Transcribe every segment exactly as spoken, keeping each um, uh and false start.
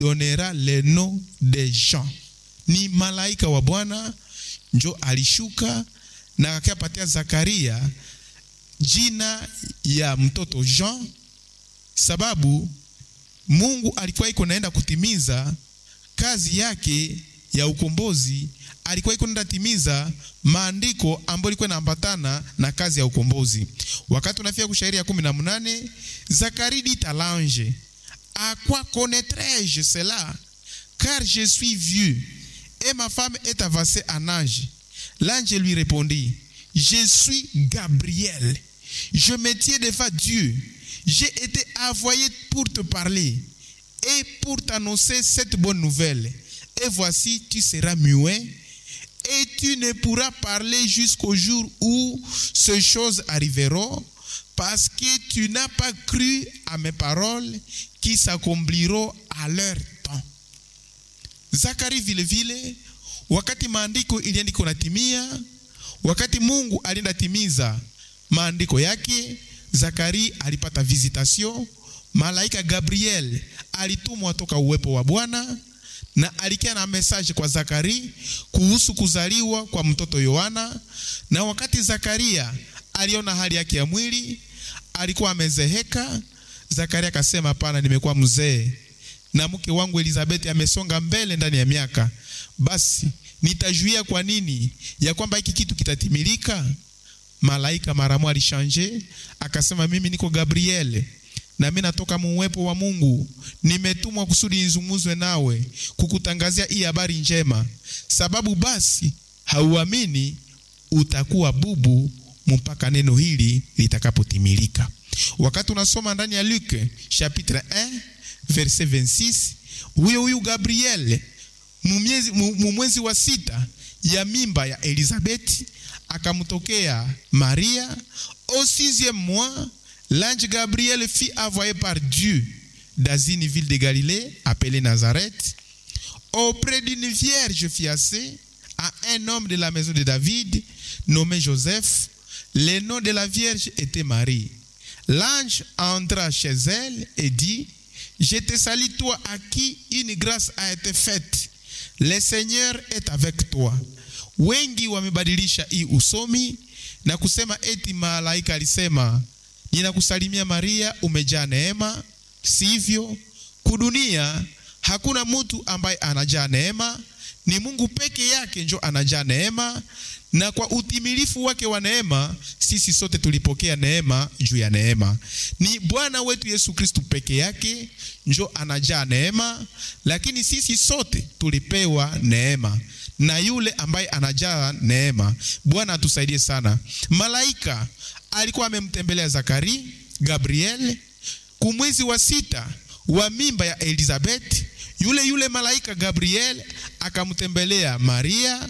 donnera le nom des gens. Ni malaika wa Bwana njo alishuka na akapatia Zakaria jina ya mtoto Jean, sababu Mungu alikuwa iko naenda kutimiza kazi yake ya ukombozi. Alikuwa iko naenda timiza maandiko ambayo ilikuwa inaambatana na kazi ya ukombozi. Wakati unafika kushairi ya kumi na nane, Zacharie dit à l'ange: à quoi connaîtrai-je cela, car je suis vieux et ma femme est avancée en âge. L'ange lui répondit: je suis Gabriel, je me tiens devant Dieu, j'ai été envoyé pour te parler et pour t'annoncer cette bonne nouvelle. Et voici, tu seras muet et tu ne pourras parler jusqu'au jour où ces choses arriveront, parce que tu n'as pas cru à mes paroles qui s'accompliront à leur temps. Zacharie vile vile, wakati maandiko iliandiko natimia, wakati Mungu alienda timiza maandiko yake, Zacharie alipata visitation. Malaika Gabriel alitumwa toka uwepo wa Bwana na alikia na message kwa Zacharie kuhusu kuzaliwa kwa mtoto Yohana. Na wakati Zakaria aliona hali yake ya mwili, alikuwa amezeheka, Zakaria akasema, hapana, nimekuwa mzee na mke wangu Elizabeth amesonga mbele ndani ya miaka. Basi nitajuia kwa nini ya kwamba hiki kitu kitatimilika? Malaika maramu alishange, akasema, mimi niko Gabriel na mimi natoka muwepo wa Mungu, nimetumwa kusudi nizungumzwe nawe kukutangazia hii habari njema. Sababu basi hauamini, utakuwa bubu mpaka neno hili litakapotimilika. Wakati unasoma ndani ya Luc chapitre un verset vingt-six, huyo huyo Gabriel mwezi mwezi wa sita ya mimba ya Elizabeth akamtokea Maria. Au sixième mois, l'ange Gabriel fut envoyé par Dieu dans une ville de Galilée appelée Nazareth, auprès d'une vierge fiancée à un homme de la maison de David nommé Joseph. Le nom de la vierge était Marie. L'ange entra chez elle et dit: je te salue, toi à qui une grâce a été faite. Le Seigneur est avec toi. Wengi wamebadilisha hii usomi na kusema eti malaika alisema, ninakusalimia Maria, umejaa neema. Sivyo, kudunia hakuna mtu ambaye anajaa neema, ni Mungu peke yake njo anajaa neema, na kwa utimilifu wake wa neema sisi sote tulipokea neema juu ya neema. Ni Bwana wetu Yesu Kristo peke yake njo anajaa neema, lakini sisi sote tulipewa neema na yule ambaye anajaa neema. Bwana atusaidie sana. Malaika alikuwa amemtembelea Zacharie Gabriel kumwezi wa sita wa mimba ya Elizabeth. Yule yule malaika Gabriel akamtembelea Maria,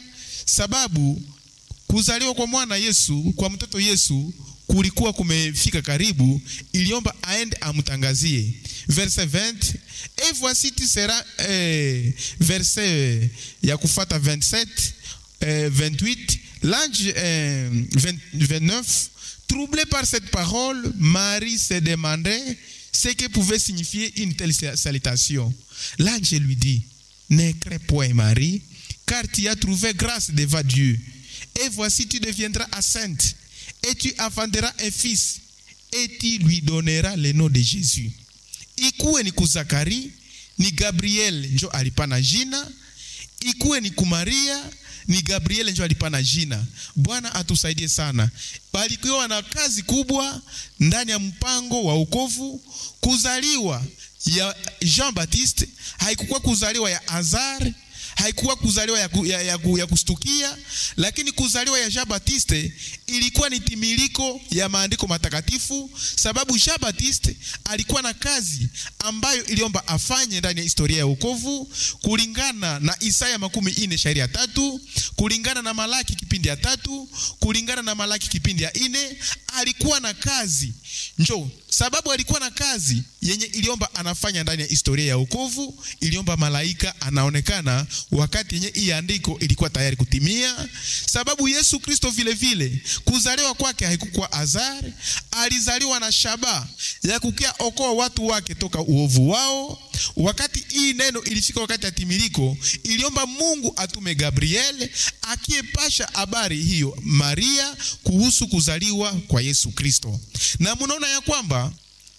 sababu kuzaliwa kwa mwana Yesu, kwa mtoto Yesu kulikuwa kumefika karibu, iliomba aende amtangazie. Verset vingt, et voici tu seras eh, verset ya kufata vingt-sept, eh, vingt-huit, l'ange eh, vingt-neuf, troublé par cette parole, Marie se demandait ce que pouvait signifier une telle salutation. L'ange lui dit: ne crains point Marie, car tu as trouvé grâce devant Dieu. Et voici tu deviendras enceinte, et tu enfanteras un fils, et tu lui donneras le nom de Jésus. Ikuwe ni kuzakari, ni Gabriel njo alipana jina. Ikuwe ni kumaria, ni Gabriel njo alipana jina. Bwana atusaidie sana. Balikuwa na kazi kubwa ndani ya mpango wa wokovu. Kuzaliwa ya Jean Baptiste haikuwa kuzaliwa ya Azar, haikuwa kuzaliwa ya, ya, ya, ya kustukia, lakini kuzaliwa ya Jean Baptiste ilikuwa ni timiliko ya maandiko matakatifu, sababu Jean Baptiste alikuwa na kazi ambayo iliomba afanye ndani ya historia ya wokovu, kulingana na Isaya makumi ine shairi ya tatu, kulingana na Malaki kipindi ya tatu, kulingana na Malaki kipindi ya ine. Alikuwa na kazi njo, sababu alikuwa na kazi yenye iliomba anafanya ndani ya historia ya wokovu, iliomba malaika anaonekana wakati yenye hii andiko ilikuwa tayari kutimia, sababu Yesu Kristo vile vile kuzaliwa kwake haikuwa azari, alizaliwa na shaba ya kukia okoa watu wake toka uovu wao. Wakati hii neno ilifika wakati ya timiliko, iliomba Mungu atume Gabriel akiepasha habari hiyo Maria kuhusu kuzaliwa kwa Yesu Kristo. Na mnaona ya kwamba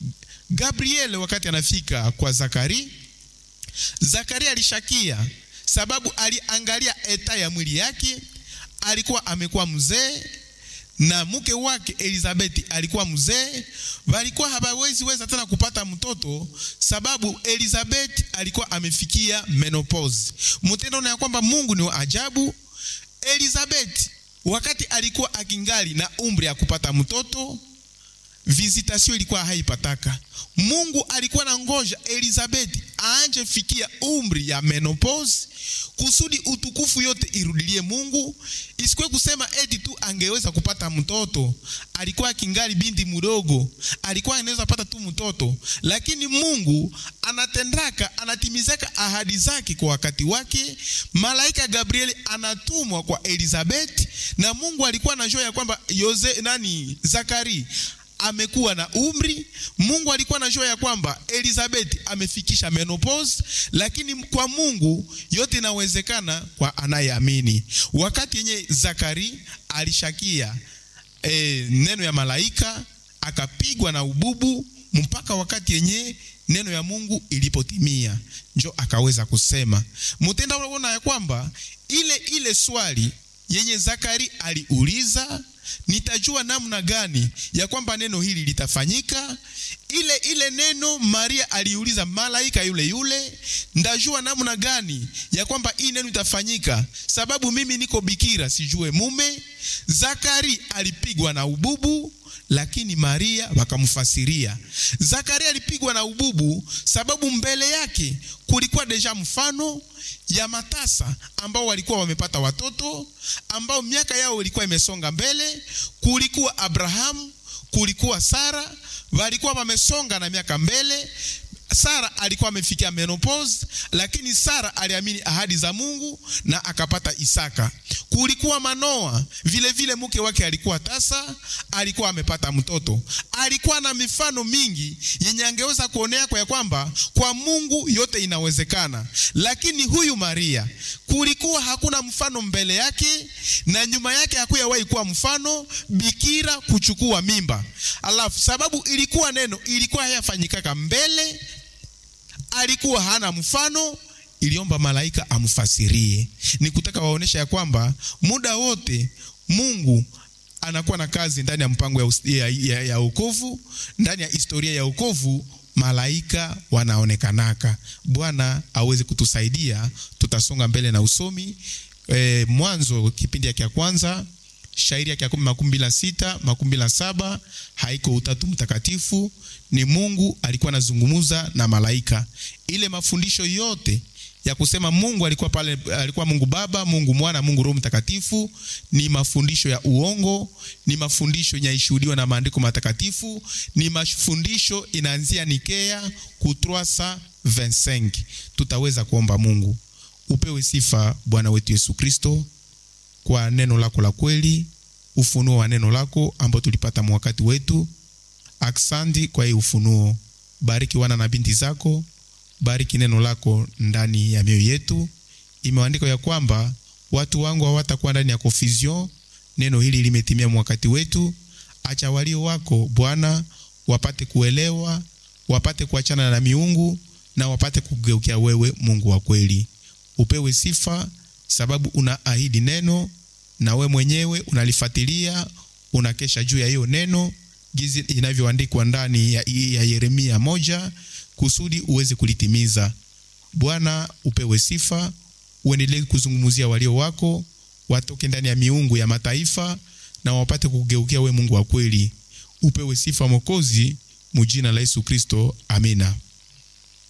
Gabriel wakati anafika kwa Zakari, Zakari alishakia, sababu aliangalia eta ya mwili yake, alikuwa amekuwa mzee, na mke wake Elizabeth alikuwa mzee, walikuwa hawawezi weza tena kupata mtoto, sababu Elizabeth alikuwa amefikia menopause. Mtendo na kwamba Mungu ni wa ajabu. Elizabeth wakati alikuwa akingali na umri ya kupata mtoto, visitation ilikuwa haipataka. Mungu alikuwa na ngoja Elizabeth aanje fikia umri ya menopause kusudi utukufu yote irudilie Mungu. Isikuwe kusema eti tu angeweza kupata mtoto, alikuwa kingali binti mdogo, alikuwa anaweza pata tu mtoto, lakini Mungu anatendaka, anatimizaka ahadi zake kwa wakati wake. Malaika Gabriel anatumwa kwa Elizabeth, na Mungu alikuwa anajua ya kwamba Yose nani Zakari amekuwa na umri. Mungu alikuwa anajua ya kwamba Elizabeth amefikisha menopause, lakini kwa Mungu yote inawezekana kwa anayeamini. Wakati yenye Zakari alishakia e, neno ya malaika, akapigwa na ububu mpaka wakati yenye neno ya Mungu ilipotimia, njo akaweza kusema. Mtenda unaona ya kwamba ile ile swali yenye Zakari aliuliza, nitajua namna gani ya kwamba neno hili litafanyika, ile ile neno Maria aliuliza malaika yule yule, ndajua namna gani ya kwamba hii neno itafanyika, sababu mimi niko bikira sijue mume. Zakari alipigwa na ububu, lakini Maria wakamfasiria. Zakari alipigwa na ububu sababu mbele yake kulikuwa deja mfano ya matasa ambao walikuwa wamepata watoto, ambao miaka yao ilikuwa imesonga mbele. Kulikuwa Abraham, kulikuwa Sara, walikuwa wamesonga na miaka mbele. Sara alikuwa amefikia menopause, lakini Sara aliamini ahadi za Mungu na akapata Isaka. Kulikuwa Manoa, vile vile mke wake alikuwa tasa, alikuwa amepata mtoto. Alikuwa na mifano mingi yenye angeweza kuonea kwa ya kwamba kwa Mungu yote inawezekana. Lakini huyu Maria, kulikuwa hakuna mfano mbele yake, na nyuma yake hakuyawahi kuwa mfano bikira kuchukua mimba. Alafu sababu ilikuwa neno ilikuwa hayafanyikaka mbele, alikuwa hana mfano, iliomba malaika amfasirie. Ni kutaka waonesha ya kwamba muda wote Mungu anakuwa na kazi ndani ya mpango ya, ya, ya wokovu, ndani ya historia ya wokovu malaika wanaonekanaka. Bwana aweze kutusaidia. Tutasonga mbele na usomi. E, Mwanzo kipindi ya kwanza shairi ya makumi mbili na sita makumi mbili na saba. Haiko utatu mtakatifu, ni Mungu alikuwa anazungumuza na malaika. Ile mafundisho yote ya kusema Mungu alikuwa pale, alikuwa Mungu Baba, Mungu Mwana, Mungu Roho Mtakatifu, ni mafundisho ya uongo, ni mafundisho yanayoshuhudiwa na maandiko matakatifu, ni mafundisho inaanzia Nikea ku trois cent vingt-cinq. Tutaweza kuomba Mungu. Upewe sifa Bwana wetu Yesu Kristo kwa neno lako la kweli, ufunuo wa neno lako ambao tulipata mwakati wetu. Aksanti kwa hii ufunuo. Bariki wana na binti zako, bariki neno lako ndani ya mioyo yetu. Imeandikwa ya kwamba watu wangu hawatakuwa ndani ya confusion. Neno hili limetimia mwakati wetu. Acha walio wako Bwana wapate kuelewa, wapate kuachana na miungu, na wapate kugeukia wewe Mungu wa kweli. Upewe sifa sababu unaahidi neno, na we mwenyewe unalifuatilia, unakesha juu ya hiyo neno gizi inavyoandikwa ndani ya, ya Yeremia moja kusudi uweze kulitimiza. Bwana upewe sifa. Uendelee kuzungumzia walio wako, watoke ndani ya miungu ya mataifa na wapate kugeukia we Mungu wa kweli. Upewe sifa Mwokozi, mujina la Yesu Kristo. Amina.